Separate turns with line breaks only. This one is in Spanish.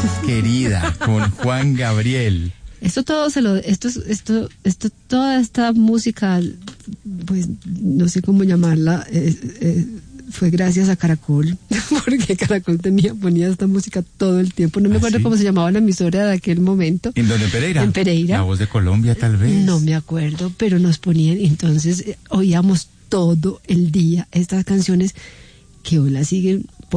Querida, con Juan Gabriel.
Toda esta música, pues no sé cómo llamarla, fue gracias a Caracol, porque Caracol ponía esta música todo el tiempo. No me acuerdo cómo se llamaba la emisora de aquel momento.
¿En dónde? Pereira.
En Pereira.
La Voz de Colombia, tal vez.
No me acuerdo, pero nos ponían, entonces oíamos todo el día estas canciones que hoy las siguen